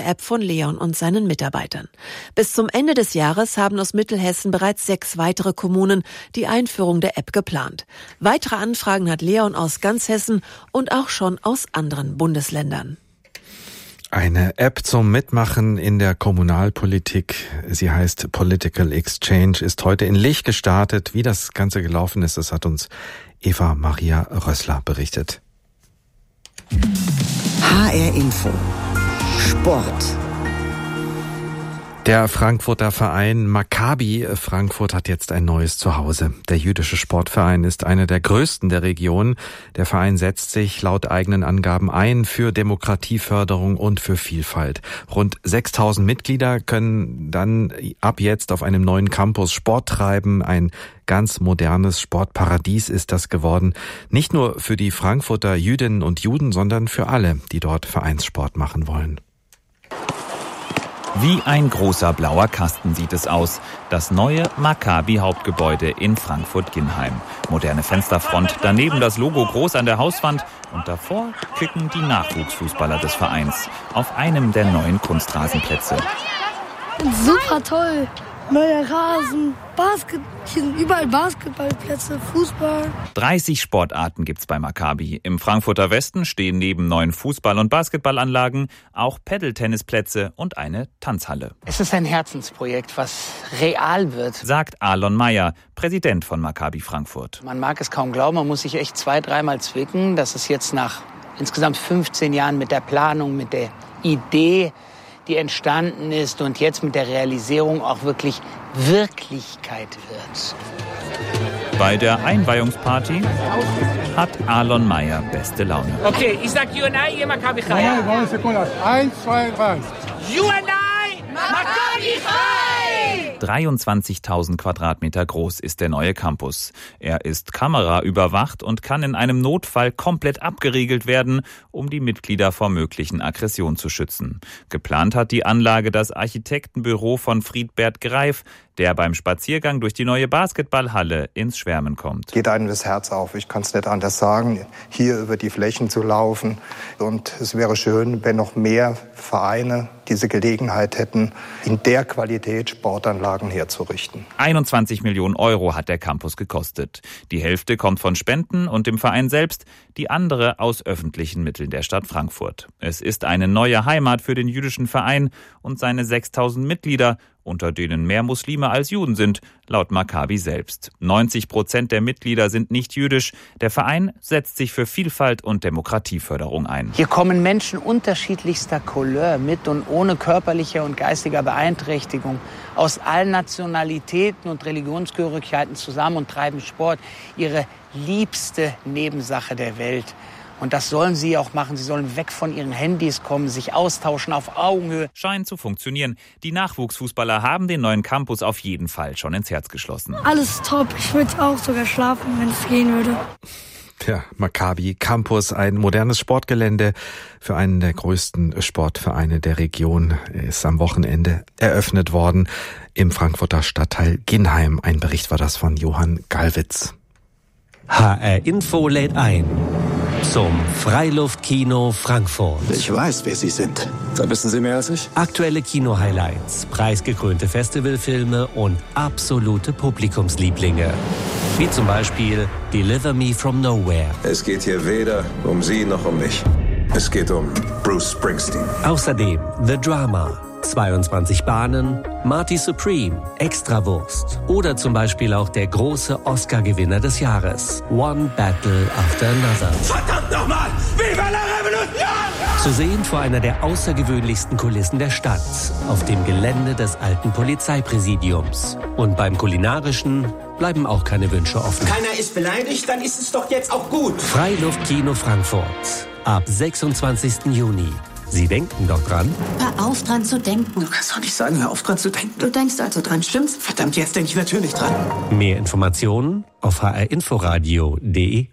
der App von Leon und seinen Mitarbeitern. Bis zum Ende des Jahres haben aus Mittelhessen bereits 6 weitere Kommunen die Einführung der App geplant. Weitere Anfragen hat Leon aus ganz Hessen und auch schon aus anderen Bundesländern. Eine App zum Mitmachen in der Kommunalpolitik. Sie heißt Political Exchange, ist heute in Lich gestartet. Wie das Ganze gelaufen ist, das hat uns Eva Maria Rössler berichtet. HR Info. Sport. Der Frankfurter Verein Maccabi Frankfurt hat jetzt ein neues Zuhause. Der jüdische Sportverein ist einer der größten der Region. Der Verein setzt sich laut eigenen Angaben ein für Demokratieförderung und für Vielfalt. Rund 6.000 Mitglieder können dann ab jetzt auf einem neuen Campus Sport treiben. Ein ganz modernes Sportparadies ist das geworden. Nicht nur für die Frankfurter Jüdinnen und Juden, sondern für alle, die dort Vereinssport machen wollen. Wie ein großer blauer Kasten sieht es aus. Das neue Maccabi-Hauptgebäude in Frankfurt-Ginnheim. Moderne Fensterfront, daneben das Logo groß an der Hauswand und davor kicken die Nachwuchsfußballer des Vereins auf einem der neuen Kunstrasenplätze. Super toll. Neuer Rasen, hier sind überall Basketballplätze, Fußball. 30 Sportarten gibt's bei Maccabi. Im Frankfurter Westen stehen neben neuen Fußball- und Basketballanlagen auch Paddle-Tennisplätze und eine Tanzhalle. Es ist ein Herzensprojekt, was real wird, sagt Alon Meyer, Präsident von Maccabi Frankfurt. Man mag es kaum glauben, man muss sich echt 2-3 Mal zwicken, dass es jetzt nach insgesamt 15 Jahren mit der Planung, mit der Idee, die entstanden ist und jetzt mit der Realisierung auch wirklich Wirklichkeit wird. Bei der Einweihungsparty hat Alon Meyer beste Laune. Okay, ich sag UNI, ihr Maccabi Chai. 1, 2, 3. UNI, Maccabi Chai! 23.000 Quadratmeter groß ist der neue Campus. Er ist kameraüberwacht und kann in einem Notfall komplett abgeriegelt werden, um die Mitglieder vor möglichen Aggressionen zu schützen. Geplant hat die Anlage das Architektenbüro von Friedbert Greif, der beim Spaziergang durch die neue Basketballhalle ins Schwärmen kommt. Geht einem das Herz auf, ich kann es nicht anders sagen, hier über die Flächen zu laufen. Und es wäre schön, wenn noch mehr Vereine diese Gelegenheit hätten, in der Qualität Sportanlagen herzurichten. 21 Millionen Euro hat der Campus gekostet. Die Hälfte kommt von Spenden und dem Verein selbst, die andere aus öffentlichen Mitteln der Stadt Frankfurt. Es ist eine neue Heimat für den jüdischen Verein und seine 6.000 Mitglieder, unter denen mehr Muslime als Juden sind, laut Maccabi selbst. 90% der Mitglieder sind nicht jüdisch. Der Verein setzt sich für Vielfalt und Demokratieförderung ein. Hier kommen Menschen unterschiedlichster Couleur mit und ohne körperlicher und geistiger Beeinträchtigung aus allen Nationalitäten und Religionsgehörigkeiten zusammen und treiben Sport, ihre liebste Nebensache der Welt. Und das sollen sie auch machen. Sie sollen weg von ihren Handys kommen, sich austauschen auf Augenhöhe. Scheint zu funktionieren. Die Nachwuchsfußballer haben den neuen Campus auf jeden Fall schon ins Herz geschlossen. Alles top. Ich würde auch sogar schlafen, wenn es gehen würde. Der Maccabi Campus, ein modernes Sportgelände für einen der größten Sportvereine der Region, ist am Wochenende eröffnet worden im Frankfurter Stadtteil Ginnheim. Ein Bericht war das von Johann Gallwitz. HR Info lädt ein zum Freiluftkino Frankfurt. Ich weiß, wer Sie sind. Da wissen Sie mehr als ich. Aktuelle Kino-Highlights, preisgekrönte Festivalfilme und absolute Publikumslieblinge. Wie zum Beispiel Deliver Me From Nowhere. Es geht hier weder um Sie noch um mich. Es geht um Bruce Springsteen. Außerdem The Drama, 22 Bahnen, Marty Supreme, Extrawurst oder zum Beispiel auch der große Oscar-Gewinner des Jahres, One Battle After Another. Verdammt nochmal! Viva la Revolution! Zu sehen vor einer der außergewöhnlichsten Kulissen der Stadt, auf dem Gelände des alten Polizeipräsidiums. Und beim Kulinarischen bleiben auch keine Wünsche offen. Keiner ist beleidigt, dann ist es doch jetzt auch gut. Freiluftkino Frankfurt, ab 26. Juni. Sie denken doch dran? Hör auf, dran zu denken. Du kannst doch nicht sagen, hör auf, dran zu denken. Du denkst also dran, stimmt's? Verdammt, jetzt denke ich natürlich dran. Mehr Informationen auf hrinforadio.de.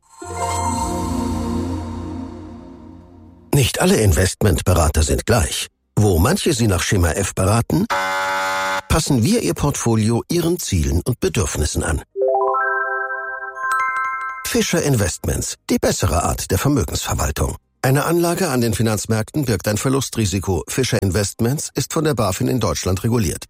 Nicht alle Investmentberater sind gleich. Wo manche Sie nach Schema F beraten, passen wir Ihr Portfolio Ihren Zielen und Bedürfnissen an. Fischer Investments, die bessere Art der Vermögensverwaltung. Eine Anlage an den Finanzmärkten birgt ein Verlustrisiko. Fischer Investments ist von der BaFin in Deutschland reguliert.